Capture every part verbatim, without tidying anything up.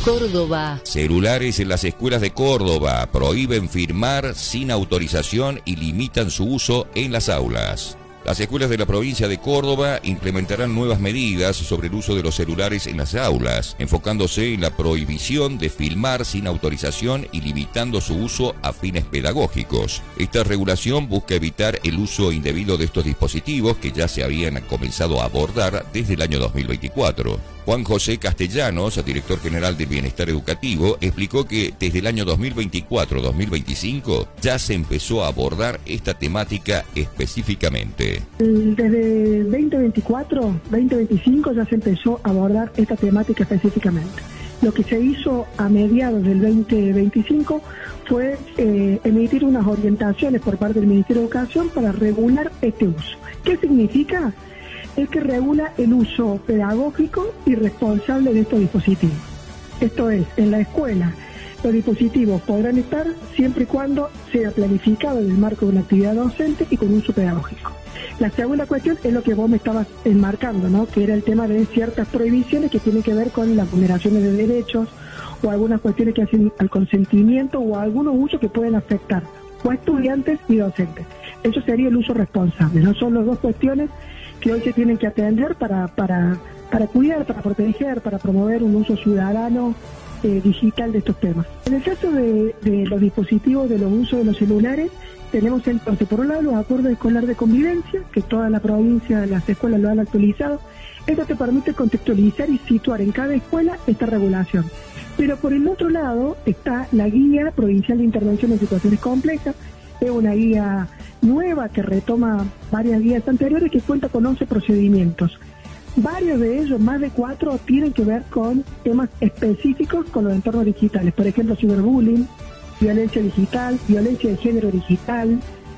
Córdoba. Celulares en las escuelas de Córdoba prohíben firmar sin autorización y limitan su uso en las aulas. Las escuelas de la provincia de Córdoba implementarán nuevas medidas sobre el uso de los celulares en las aulas, enfocándose en la prohibición de filmar sin autorización y limitando su uso a fines pedagógicos. Esta regulación busca evitar el uso indebido de estos dispositivos que ya se habían comenzado a abordar desde el año dos mil veinticuatro. Juan José Castellanos, director general del Bienestar Educativo, explicó que desde el año dos mil veinticuatro a dos mil veinticinco ya se empezó a abordar esta temática específicamente. Desde veinte veinticuatro, veinte veinticinco ya se empezó a abordar esta temática específicamente. Lo que se hizo a mediados del veinte veinticinco fue eh, emitir unas orientaciones por parte del Ministerio de Educación para regular este uso. ¿Qué significa? Es que regula el uso pedagógico y responsable de estos dispositivos. Esto es, en la escuela, los dispositivos podrán estar siempre y cuando sea planificado en el marco de una actividad docente y con uso pedagógico. La segunda cuestión es lo que vos me estabas enmarcando, ¿no? Que era el tema de ciertas prohibiciones que tienen que ver con las vulneraciones de derechos o algunas cuestiones que hacen al consentimiento o algunos usos que pueden afectar o a estudiantes y docentes. Eso sería el uso responsable, ¿no? Son las dos cuestiones que hoy se tienen que atender para, para, para cuidar, para proteger, para promover un uso ciudadano eh, digital de estos temas. En el caso de, de los dispositivos, de los usos de los celulares, tenemos entonces, por un lado, los acuerdos escolares de convivencia, que toda la provincia, las escuelas lo han actualizado. Esto te permite contextualizar y situar en cada escuela esta regulación. Pero por el otro lado está la Guía Provincial de Intervención en Situaciones Complejas. Es una guía nueva que retoma varias guías anteriores que cuenta con once procedimientos. Varios de ellos, más de cuatro, tienen que ver con temas específicos con los entornos digitales. Por ejemplo, ciberbullying, violencia digital, violencia de género digital,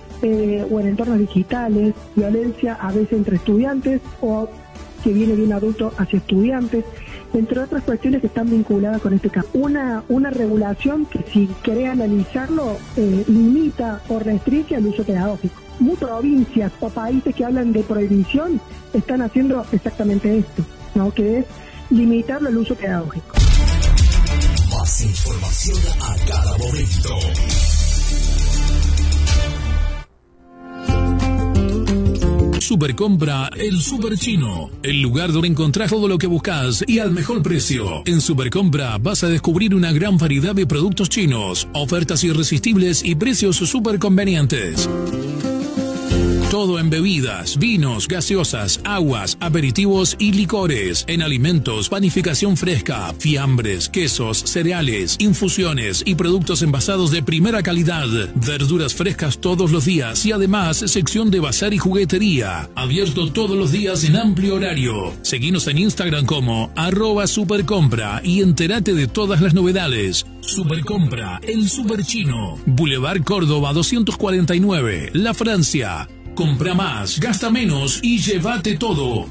eh, o en entornos digitales, violencia a veces entre estudiantes o que viene de un adulto hacia estudiantes, entre otras cuestiones que están vinculadas con este caso. Una, una regulación que, si querés analizarlo, eh, limita o restringe el uso pedagógico. Muchas provincias o países que hablan de prohibición están haciendo exactamente esto, ¿no? Que es limitarlo al uso pedagógico. Más información a cada momento. Supercompra El Super Chino, el lugar donde encontrás todo lo que buscas y al mejor precio. En Supercompra vas a descubrir una gran variedad de productos chinos, ofertas irresistibles y precios súper convenientes. Todo en bebidas, vinos, gaseosas, aguas, aperitivos y licores. En alimentos, panificación fresca, fiambres, quesos, cereales, infusiones y productos envasados de primera calidad. Verduras frescas todos los días y además sección de bazar y juguetería. Abierto todos los días en amplio horario. Seguinos en Instagram como arroba supercompra y entérate de todas las novedades. Supercompra, el Super Chino. Boulevard Córdoba doscientos cuarenta y nueve, La Francia. Compra más, gasta menos y llévate todo.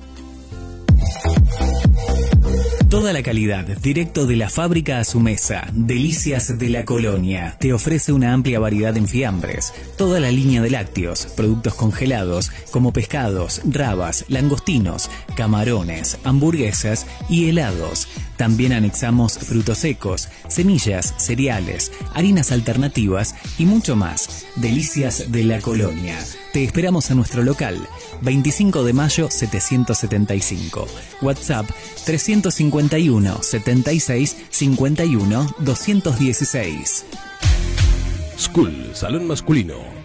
Toda la calidad, directo de la fábrica a su mesa. Delicias de la Colonia. Te ofrece una amplia variedad en fiambres. Toda la línea de lácteos, productos congelados, como pescados, rabas, langostinos, camarones, hamburguesas y helados. También anexamos frutos secos, semillas, cereales, harinas alternativas y mucho más. Delicias de la Colonia. Te esperamos en nuestro local, veinticinco de mayo setecientos setenta y cinco. WhatsApp trescientos cincuenta y uno, setenta y seis, cincuenta y uno, doscientos dieciséis. School, salón masculino.